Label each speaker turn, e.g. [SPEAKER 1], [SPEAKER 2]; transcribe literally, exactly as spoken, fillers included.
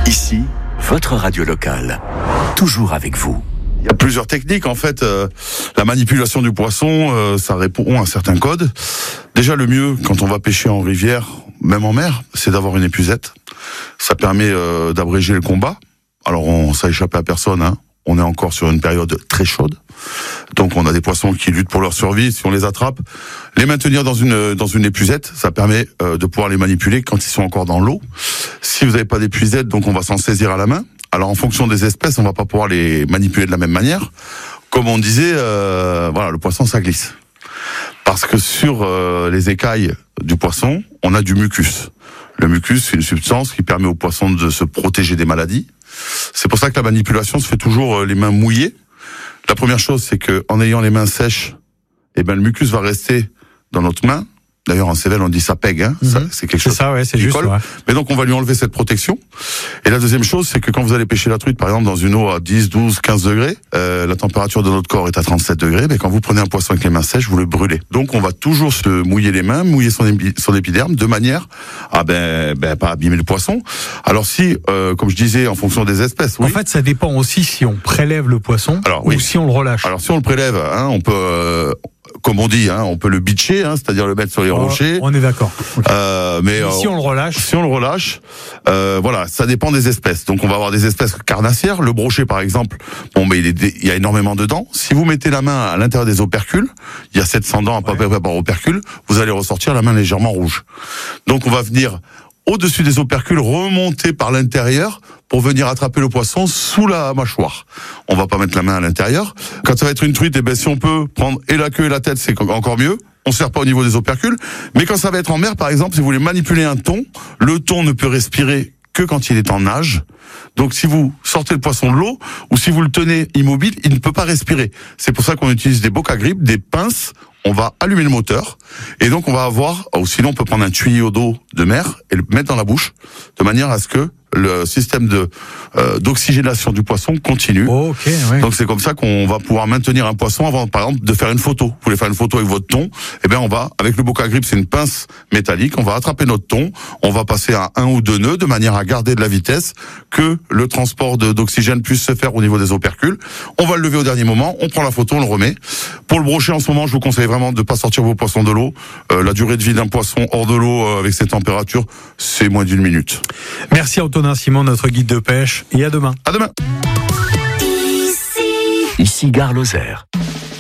[SPEAKER 1] Ici, votre radio locale. Toujours avec vous.
[SPEAKER 2] Il y a plusieurs techniques. En fait, euh, la manipulation du poisson, euh, ça répond à un certain code. Déjà, le mieux, quand on va pêcher en rivière, même en mer, c'est d'avoir une épuisette. Ça permet euh, d'abréger le combat. Alors, on, ça échappe à personne, hein. On est encore sur une période très chaude. Donc, on a des poissons qui luttent pour leur survie. Si on les attrape, les maintenir dans une dans une épuisette, ça permet euh, de pouvoir les manipuler quand ils sont encore dans l'eau. Si vous n'avez pas d'épuisette, donc on va s'en saisir à la main. Alors, en fonction des espèces, on va pas pouvoir les manipuler de la même manière. Comme on disait, euh, voilà, le poisson, ça glisse. Parce que sur euh, les écailles du poisson, on a du mucus. Le mucus, c'est une substance qui permet au poisson de se protéger des maladies. C'est pour ça que la manipulation se fait toujours les mains mouillées. La première chose, c'est que en ayant les mains sèches, eh ben le mucus va rester dans notre main. D'ailleurs, en Cévennes, on dit ça pègue, hein.
[SPEAKER 3] Mmh.
[SPEAKER 2] Ça, c'est quelque chose.
[SPEAKER 3] C'est ça, ouais, c'est juste. Ouais.
[SPEAKER 2] Mais donc, on va lui enlever cette protection. Et la deuxième chose, c'est que quand vous allez pêcher la truite, par exemple, dans une eau à dix, douze, quinze degrés, euh, la température de notre corps est à trente-sept degrés, mais quand vous prenez un poisson avec les mains sèches, vous le brûlez. Donc, on va toujours se mouiller les mains, mouiller son, épi- son épiderme, de manière à, ben, ben, pas abîmer le poisson. Alors, si, euh, comme je disais, en fonction des espèces, oui.
[SPEAKER 3] En fait, ça dépend aussi si on prélève le poisson
[SPEAKER 2] Alors,
[SPEAKER 3] ou
[SPEAKER 2] oui.
[SPEAKER 3] si on le relâche.
[SPEAKER 2] Alors, si on le prélève, hein, on peut, euh, comme on dit, hein, on peut le bitcher, hein, c'est-à-dire le mettre sur les
[SPEAKER 3] Oh,
[SPEAKER 2] rochers.
[SPEAKER 3] On est d'accord. Okay.
[SPEAKER 2] Euh, mais
[SPEAKER 3] Et
[SPEAKER 2] euh,
[SPEAKER 3] si on le relâche,
[SPEAKER 2] si on le relâche, euh, voilà, ça dépend des espèces. Donc on va avoir des espèces carnassières. Le brochet, par exemple, bon, mais il, est, il y a énormément de dents. Si vous mettez la main à l'intérieur des opercules, il y a sept cents dents à peu près par opercule, vous allez ressortir la main légèrement rouge. Donc on va venir au-dessus des opercules, remonter par l'intérieur pour venir attraper le poisson sous la mâchoire. On va pas mettre la main à l'intérieur. Quand ça va être une truite, eh ben, si on peut prendre et la queue et la tête, c'est encore mieux. On ne serre pas au niveau des opercules. Mais quand ça va être en mer, par exemple, si vous voulez manipuler un thon, le thon ne peut respirer que quand il est en nage. Donc si vous sortez le poisson de l'eau, ou si vous le tenez immobile, il ne peut pas respirer. C'est pour ça qu'on utilise des bocs à grippe, des pinces. On va allumer le moteur, et donc on va avoir, ou sinon on peut prendre un tuyau d'eau de mer et le mettre dans la bouche, de manière à ce que le système de euh, d'oxygénation du poisson continue.
[SPEAKER 3] Oh, ok, ouais.
[SPEAKER 2] Donc c'est comme ça qu'on va pouvoir maintenir un poisson avant, par exemple, de faire une photo. Vous voulez faire une photo avec votre thon, eh bien on va, avec le boc à grippe, c'est une pince métallique, on va attraper notre thon, on va passer à un ou deux nœuds de manière à garder de la vitesse, que le transport de, d'oxygène puisse se faire au niveau des opercules. On va le lever au dernier moment, on prend la photo, on le remet. Pour le brochet, en ce moment, je vous conseille vraiment de ne pas sortir vos poissons de l'eau. Euh, la durée de vie d'un poisson hors de l'eau euh, avec ces températures, c'est moins d'une minute.
[SPEAKER 3] Merci à Antonin Simon, notre guide de pêche, et à demain.
[SPEAKER 2] À demain.
[SPEAKER 1] Ici, Gare Lozère.